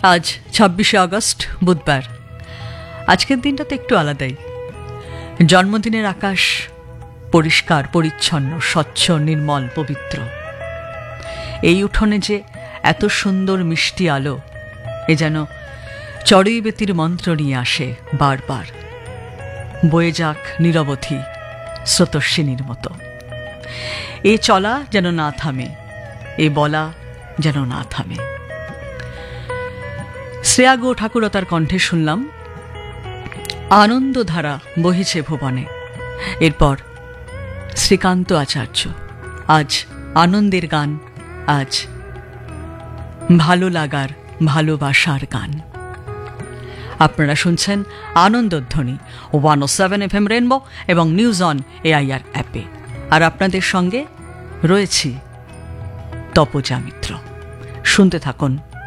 আজ ২৬শে আগস্ট বুধবার। আজকের দিনটা তো একটু আলাদাই। জন্মদিনের আকাশ পরিষ্কার পরিচ্ছন্ন, স্বচ্ছ, নির্মল, পবিত্র। এই উঠোনে যে এত সুন্দর মিষ্টি আলো, এ যেন চড়ুইবেতির মন্ত্র নিয়ে আসে বারবার। বয়ে যাক নিরবধি স্রোতস্বিনীর মতো। এ চলা যেন না থামে, এ বলা যেন না থামে। শ্রেয়া গো ঠাকুরতার কণ্ঠে শুনলাম আনন্দধারা বহিছে ভুবনে। এরপর শ্রীকান্ত আচার্য, আজ আনন্দের গান, আজ ভালো লাগার ভালোবাসার গান। আপনারা শুনছেন আনন্দধ্বনি 107 FM রেনবো এবং নিউজ অন AIR অ্যাপে। আর আপনাদের সঙ্গে রয়েছি তপজা মিত্র। শুনতে থাকুন